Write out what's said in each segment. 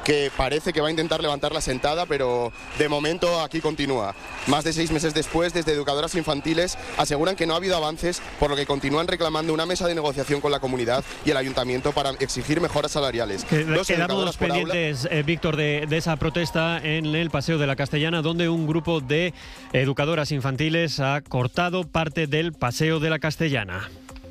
que parece que va a intentar levantar la sentada, pero de momento aquí continúa. Más de 6 meses después, desde educadoras infantiles aseguran que no ha habido avances, por lo que continúan reclamando una mesa de negociación con la comunidad y el ayuntamiento para exigir mejoras salariales. Quedamos pendientes, Víctor, de esa protesta en el Paseo de la Castellana, donde un grupo de educadoras infantiles ha cortado parte del Paseo de la Castellana.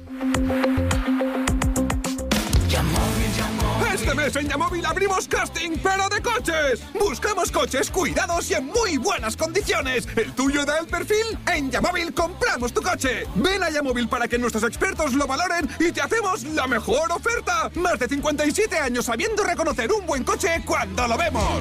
Este mes en Yamóvil abrimos casting, pero de coches. Buscamos coches cuidados y en muy buenas condiciones. ¿El tuyo da el perfil? En Yamóvil compramos tu coche. Ven a Yamóvil para que nuestros expertos lo valoren y te hacemos la mejor oferta. Más de 57 años sabiendo reconocer un buen coche cuando lo vemos.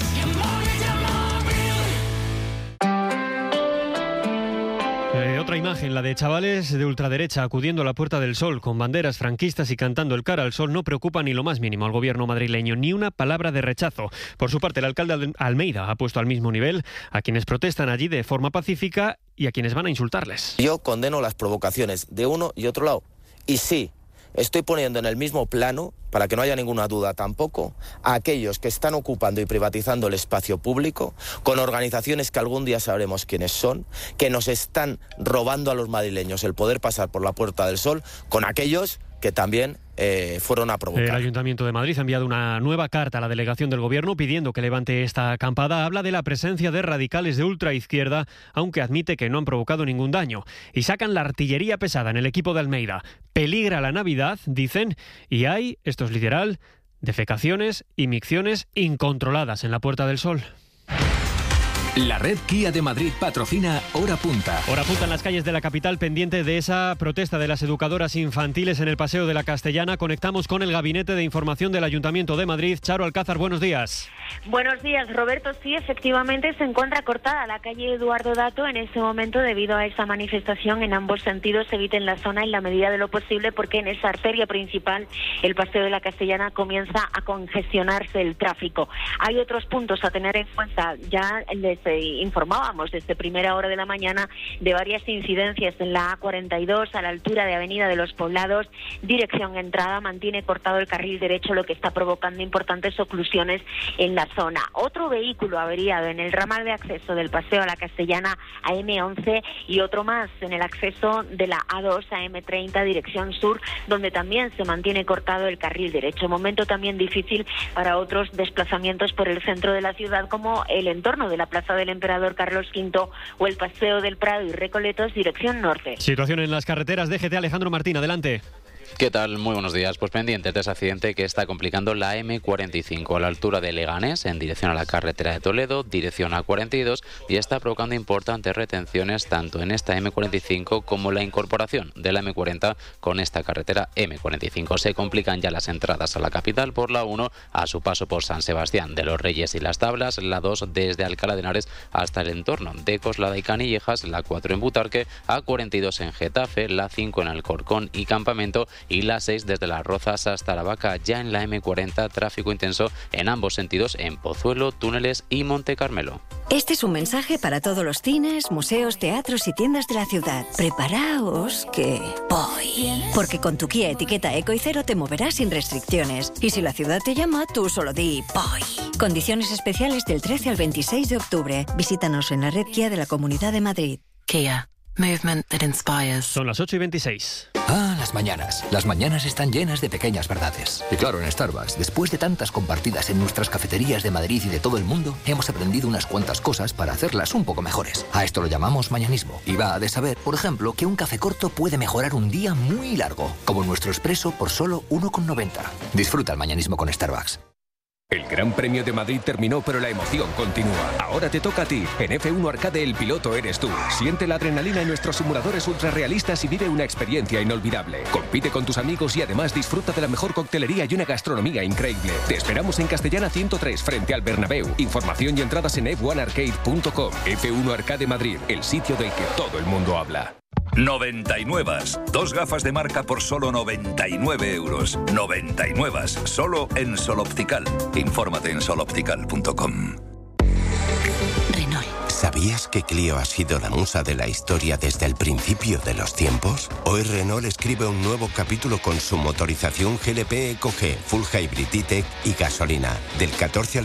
Otra imagen, la de chavales de ultraderecha acudiendo a la Puerta del Sol con banderas franquistas y cantando el Cara al Sol, no preocupa ni lo más mínimo al gobierno madrileño, ni una palabra de rechazo. Por su parte, el alcalde Almeida ha puesto al mismo nivel a quienes protestan allí de forma pacífica y a quienes van a insultarles. Yo condeno las provocaciones de uno y otro lado. Y sí, estoy poniendo en el mismo plano, para que no haya ninguna duda tampoco, a aquellos que están ocupando y privatizando el espacio público, con organizaciones que algún día sabremos quiénes son, que nos están robando a los madrileños el poder pasar por la Puerta del Sol, con aquellos que también fueron a provocar. El Ayuntamiento de Madrid ha enviado una nueva carta a la delegación del Gobierno pidiendo que levante esta acampada. Habla de la presencia de radicales de ultraizquierda, aunque admite que no han provocado ningún daño. Y sacan la artillería pesada en el equipo de Almeida. Peligra la Navidad, dicen, y hay, esto es literal, defecaciones y micciones incontroladas en la Puerta del Sol. La red Kia de Madrid patrocina Hora Punta. Hora Punta en las calles de la capital, pendiente de esa protesta de las educadoras infantiles en el Paseo de la Castellana. Conectamos con el Gabinete de Información del Ayuntamiento de Madrid. Charo Alcázar, buenos días. Buenos días, Roberto. Sí, efectivamente se encuentra cortada la calle Eduardo Dato en este momento debido a esa manifestación. En ambos sentidos se eviten la zona en la medida de lo posible, porque en esa arteria principal, el Paseo de la Castellana, comienza a congestionarse el tráfico. Hay otros puntos a tener en cuenta. Ya les informábamos desde primera hora de la mañana de varias incidencias en la A42 a la altura de Avenida de los Poblados, dirección entrada, mantiene cortado el carril derecho, lo que está provocando importantes oclusiones en la zona. Otro vehículo averiado en el ramal de acceso del Paseo a la Castellana a M11 y otro más en el acceso de la A2 a M30 dirección sur, donde también se mantiene cortado el carril derecho. Momento también difícil para otros desplazamientos por el centro de la ciudad, como el entorno de la Plaza del Emperador Carlos V o el Paseo del Prado y Recoletos dirección norte. Situación en las carreteras, DGT, Alejandro Martín, adelante. ¿Qué tal? Muy buenos días. Pues pendientes de ese accidente que está complicando la M45 a la altura de Leganés, en dirección a la carretera de Toledo, dirección A42, y está provocando importantes retenciones tanto en esta M45 como la incorporación de la M40 con esta carretera M45. Se complican ya las entradas a la capital por la 1 a su paso por San Sebastián de los Reyes y Las Tablas, la 2 desde Alcalá de Henares hasta el entorno de Coslada y Canillejas, la 4 en Butarque, A42 en Getafe, la 5 en Alcorcón y Campamento, y la 6 desde Las Rozas hasta La Vaca. Ya en la M40, tráfico intenso en ambos sentidos en Pozuelo, Túneles y Monte Carmelo. Este es un mensaje para todos los cines, museos, teatros y tiendas de la ciudad. Preparaos que voy. Porque con tu Kia etiqueta Eco y Cero te moverás sin restricciones. Y si la ciudad te llama, tú solo di voy. Condiciones especiales del 13 al 26 de octubre. Visítanos en la red Kia de la Comunidad de Madrid. Kia. Movement that inspires. Son las 8:26. Las mañanas. Las mañanas están llenas de pequeñas verdades. Y claro, en Starbucks, después de tantas compartidas en nuestras cafeterías de Madrid y de todo el mundo, hemos aprendido unas cuantas cosas para hacerlas un poco mejores. A esto lo llamamos mañanismo. Y va de saber, por ejemplo, que un café corto puede mejorar un día muy largo, como nuestro expreso por solo 1,90. Disfruta el mañanismo con Starbucks. El Gran Premio de Madrid terminó, pero la emoción continúa. Ahora te toca a ti. En F1 Arcade el piloto eres tú. Siente la adrenalina en nuestros simuladores ultrarrealistas y vive una experiencia inolvidable. Compite con tus amigos y además disfruta de la mejor coctelería y una gastronomía increíble. Te esperamos en Castellana 103 frente al Bernabéu. Información y entradas en f1arcade.com. F1 Arcade Madrid, el sitio del que todo el mundo habla. 99. Dos gafas de marca por solo 99 euros. 99. Solo en Sol Optical. Infórmate en soloptical.com. Renault. ¿Sabías que Clio ha sido la musa de la historia desde el principio de los tiempos? Hoy Renault escribe un nuevo capítulo con su motorización GLP EcoG, Full Hybrid E-Tech y gasolina. Del 14 al